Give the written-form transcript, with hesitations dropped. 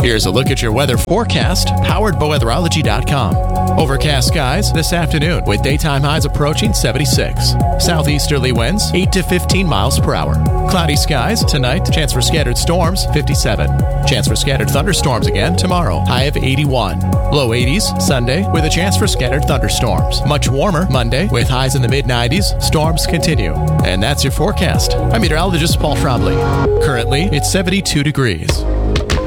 Here's a look at your weather forecast, powered by weatherology.com. Overcast skies this afternoon with daytime highs approaching 76. Southeasterly winds 8 to 15 miles per hour. Cloudy skies tonight, chance for scattered storms 57. Chance for scattered thunderstorms again tomorrow, high of 81. Low 80s Sunday with a chance for scattered thunderstorms. Much warmer Monday with highs in the mid-90s. Storms continue. And that's your forecast. I'm meteorologist Paul Trombley. Currently, it's 72 degrees.